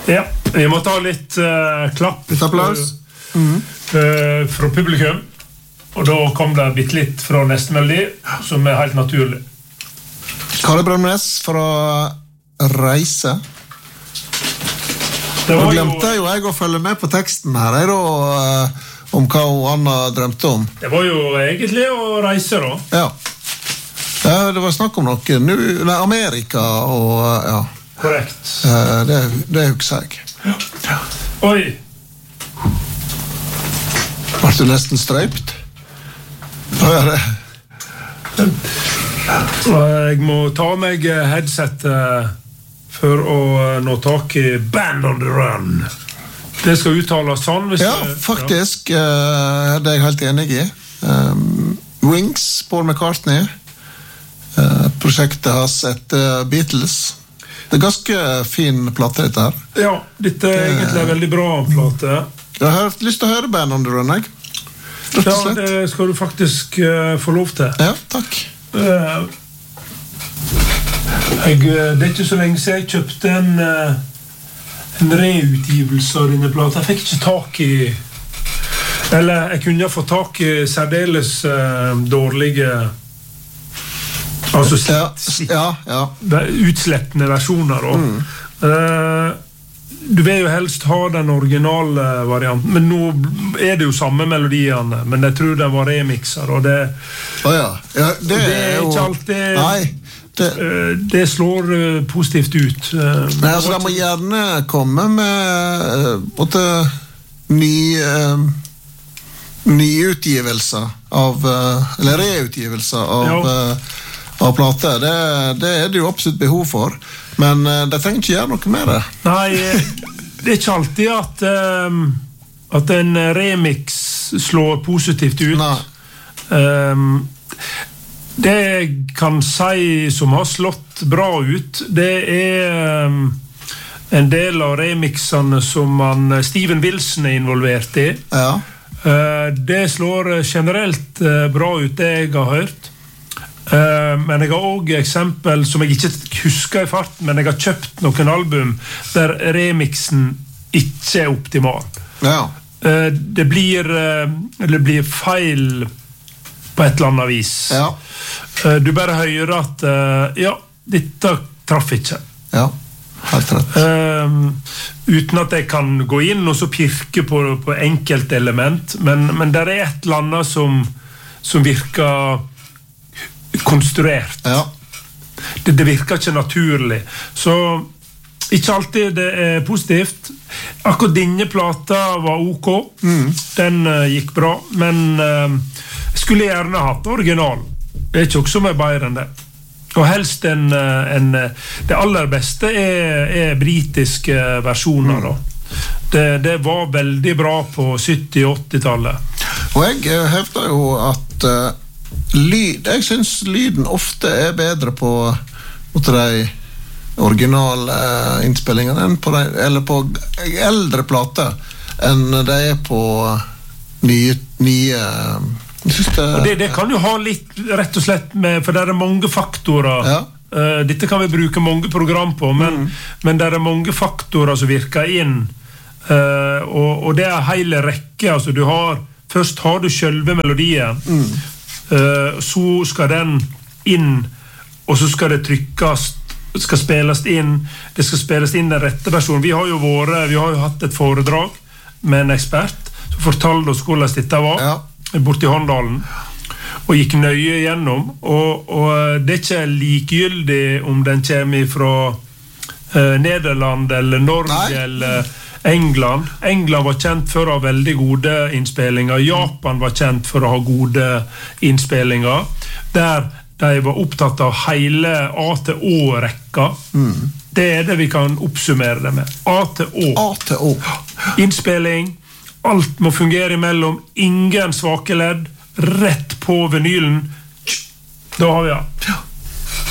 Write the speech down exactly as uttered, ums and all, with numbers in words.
Ja, vi må ta litt uh, klapp. Litt applaus. Mm. Uh, fra publikum. Og da kom det bitte litt fra neste melodi, som er helt naturlig. Kalle Brømnes fra Reise. Nå glemte jo jeg å følge med på teksten her, jeg da, uh, om hva Anna drømte om. Det var jo egentlig å reise da. Ja. Ja, det var snakk om noe nu, nei, Amerika og ja. Korrekt. Uh, det, det husker jeg. Ja. Ja. Oi. Var du nesten strøypt? Hva er det? Jeg må ta meg headsetet for å nå tak i Band on the Run. Det skal uttales sånn. Hvis ja, det, faktisk. Ja. Uh, det er jeg helt enig i. Um, Wings, Paul McCartney. Uh, prosjektet hans etter Beatles. Det er ganske fin plate dette her. Ja, dette er det, egentlig en veldig bra plate. Jeg har lyst til å høre Band on the Run, jeg. Ja, det skal du faktisk uh, få lov til. Ja, takk. Uh, jeg, det er ikke så lenge siden jeg kjøpte en, uh, en reutgivelse av denne plata. Jeg fikk ikke tak i... Eller jeg kunne få tak i særdeles uh, dårlige... Altså ja, ja, ja. utslettende versjoner da. Mm. Uh, du vil jo helst ha den originale varianten, men nå er det jo samme melodiene, men jeg tror det var remixer, og det, oh ja. Ja, det, det er er jo ikke alltid nei, det, uh, det slår uh, positivt ut. Uh, nei, altså, de må gjerne komme med uh, både ny uh, nyutgivelser av uh, eller reutgivelser av ja. uh, av plater, det, det er det jo absolutt behov for, men uh, de trenger ikke gjøre noe med det. Nei, det er ikke alltid at um, at en remix slår positivt ut. Nei. Um, det jeg kan si som har slått bra ut, det er um, en del av remixene som man, Steven Wilson er involvert i. Ja. Uh, det slår generelt uh, bra ut, det jeg har hørt. Uh, men jeg har også eksempel som jeg ikke husker i fart, men jeg har kjøpt noen album der remixen ikke er optimal. Ja. Uh, det, blir, uh, det blir feil på et eller annet vis. Ja. Uh, du bare hører at uh, ja, dette traff ikke. Ja, helt rett. Uh, uten at jeg kan gå inn og så pirke på, på enkelte element, men, men det er et eller annet som, som virker konstruert. Ja. Det, det virker ikke naturlig. Så ikke alltid det er positivt. Akkurat denne plata var ok. Mm. Den uh, gikk bra, men uh, skulle gjerne hatt original. Det er ikke også med bedre enn det. Og helst en, en det aller beste er, er britiske versjoner mm. da. Det, det var veldig bra på sytti- og åtti-tallet. Og jeg hevder jo at uh, lyd, jeg synes lyden ofte er bedre på, på de originale uh, innspillingene enn på de, eller på eldre plater enn de er på nye, nye jeg synes det, og det, det kan jo ha litt rett og slett med, for det er mange faktorer. Ja. Uh, dette kan vi bruke mange program på, men, mm. men det er mange faktorer som virker inn, uh, og, og det er hele rekke. Altså, du har, først har du selve melodien, mm. uh, så skal den inn, og så skal det trykkes, skal spilles inn, det skal spilles inn den rette versjonen. Vi har jo vært, vi har jo hatt et foredrag med en ekspert som fortalte oss hvordan dette var. Ja. Borti Håndalen, og gikk nøye gjennom, og, og det er ikke likegyldig om den kommer fra uh, Nederland eller Norge Nei. Eller England. England var kjent for å ha veldig gode innspillinger, Japan var kjent for å ha gode innspillinger, der de var opptatt av hele A til Å-rekka. Mm. Det er det vi kan oppsummere det med. A til Å. A til Å. Innspilling, alt må fungere imellom, ingen svake ledd, rett på vinylen. Da har vi ja.